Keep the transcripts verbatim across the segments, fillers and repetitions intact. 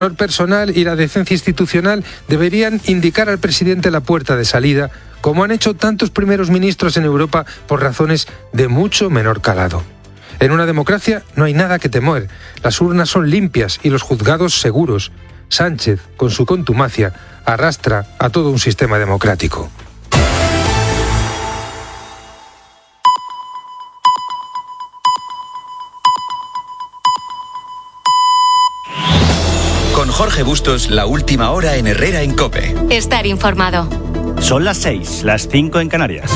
El personal y la decencia institucional deberían indicar al presidente la puerta de salida, como han hecho tantos primeros ministros en Europa por razones de mucho menor calado. En una democracia no hay nada que temer, las urnas son limpias y los juzgados seguros. Sánchez, con su contumacia, arrastra a todo un sistema democrático. Con Jorge Bustos, la última hora en Herrera en COPE. Estar informado. Son las seis, las cinco en Canarias.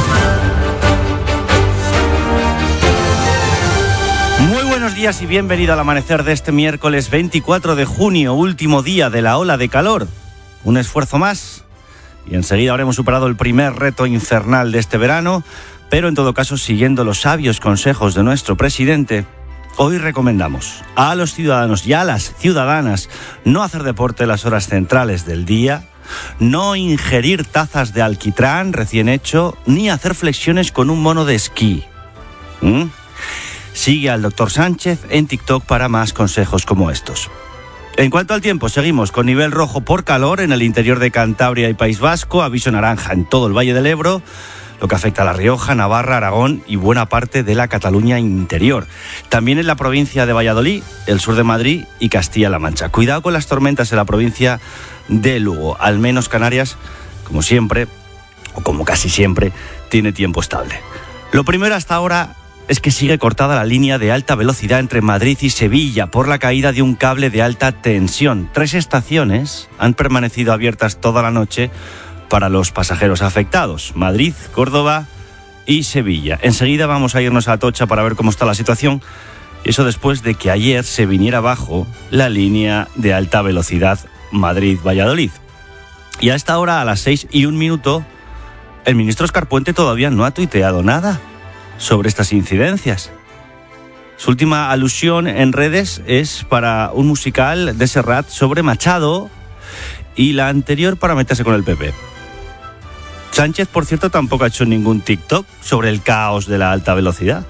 Muy buenos días y bienvenido al amanecer de este miércoles veinticuatro de junio, último día de la ola de calor. Un esfuerzo más y enseguida habremos superado el primer reto infernal de este verano, pero en todo caso, siguiendo los sabios consejos de nuestro presidente, hoy recomendamos a los ciudadanos y a las ciudadanas no hacer deporte en las horas centrales del día, no ingerir tazas de alquitrán recién hecho, ni hacer flexiones con un mono de esquí. ¿Mm? Sigue al doctor Sánchez en TikTok para más consejos como estos. En cuanto al tiempo, seguimos con nivel rojo por calor en el interior de Cantabria y País Vasco, aviso naranja en todo el Valle del Ebro, lo que afecta a La Rioja, Navarra, Aragón y buena parte de la Cataluña interior. También en la provincia de Valladolid, el sur de Madrid y Castilla-La Mancha. Cuidado con las tormentas en la provincia de Lugo. Al menos Canarias, como siempre, o como casi siempre, tiene tiempo estable. Lo primero hasta ahora es que sigue cortada la línea de alta velocidad entre Madrid y Sevilla por la caída de un cable de alta tensión. Tres estaciones han permanecido abiertas toda la noche para los pasajeros afectados: Madrid, Córdoba y Sevilla. Enseguida vamos a irnos a Atocha para ver cómo está la situación. Eso después de que ayer se viniera abajo la línea de alta velocidad Madrid-Valladolid. Y a esta hora, a las seis y un minuto, el ministro Óscar Puente todavía no ha tuiteado nada sobre estas incidencias. Su última alusión en redes es para un musical de Serrat sobre Machado y la anterior para meterse con el P P. Sánchez, por cierto, tampoco ha hecho ningún TikTok sobre el caos de la alta velocidad.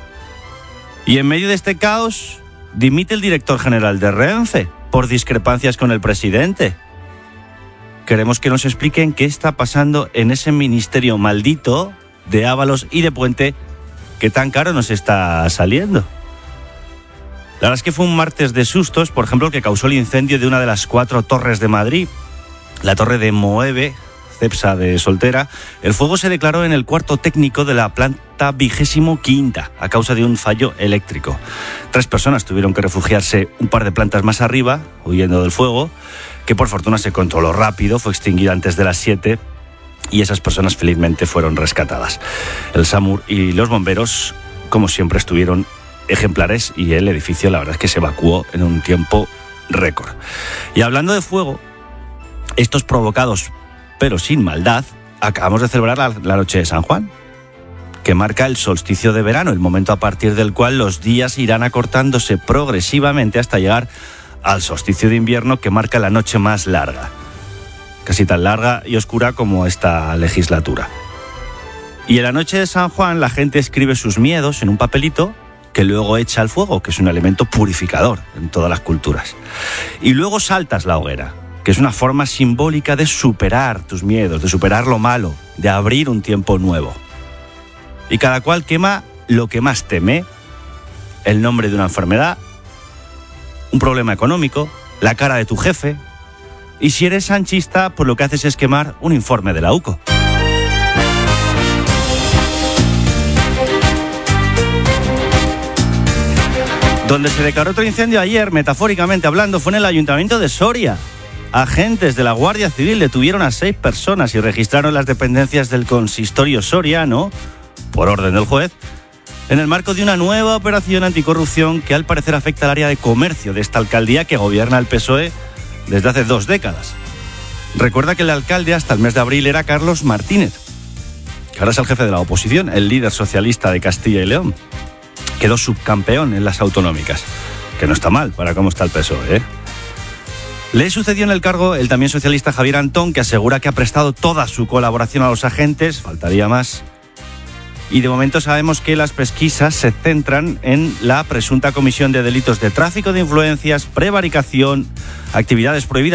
Y en medio de este caos, dimite el director general de Renfe por discrepancias con el presidente. Queremos que nos expliquen qué está pasando en ese ministerio maldito de Ábalos y de Puente que tan caro nos está saliendo. La verdad es que fue un martes de sustos, por ejemplo, el que causó el incendio de una de las cuatro torres de Madrid, la torre de Moeve, Cepsa de Soltera. El fuego se declaró en el cuarto técnico de la planta vigésimo quinta a causa de un fallo eléctrico. Tres personas tuvieron que refugiarse un par de plantas más arriba, huyendo del fuego, que por fortuna se controló rápido, fue extinguida antes de las siete y esas personas felizmente fueron rescatadas. El SAMUR y los bomberos, como siempre, estuvieron ejemplares y el edificio, la verdad es que se evacuó en un tiempo récord. Y hablando de fuego, estos provocados pero sin maldad, acabamos de celebrar la, la noche de San Juan, que marca el solsticio de verano, el momento a partir del cual los días irán acortándose progresivamente hasta llegar al solsticio de invierno, que marca la noche más larga, casi tan larga y oscura como esta legislatura. Y en la noche de San Juan la gente escribe sus miedos en un papelito que luego echa al fuego, que es un elemento purificador en todas las culturas. Y luego saltas la hoguera, que es una forma simbólica de superar tus miedos, de superar lo malo, de abrir un tiempo nuevo. Y cada cual quema lo que más teme: el nombre de una enfermedad, un problema económico, la cara de tu jefe. Y si eres sanchista, pues lo que haces es quemar un informe de la U C O. Donde se declaró otro incendio ayer, metafóricamente hablando, fue en el Ayuntamiento de Soria. Agentes de la Guardia Civil detuvieron a seis personas y registraron las dependencias del consistorio soriano, por orden del juez, en el marco de una nueva operación anticorrupción que al parecer afecta al área de comercio de esta alcaldía que gobierna el P S O E desde hace dos décadas. Recuerda que el alcalde hasta el mes de abril era Carlos Martínez, que ahora es el jefe de la oposición, el líder socialista de Castilla y León. Quedó subcampeón en las autonómicas, que no está mal para cómo está el P S O E, ¿eh? Le sucedió en el cargo el también socialista Javier Antón, que asegura que ha prestado toda su colaboración a los agentes, faltaría más, Y de momento sabemos que las pesquisas se centran en la presunta comisión de delitos de tráfico de influencias, prevaricación, actividades prohibidas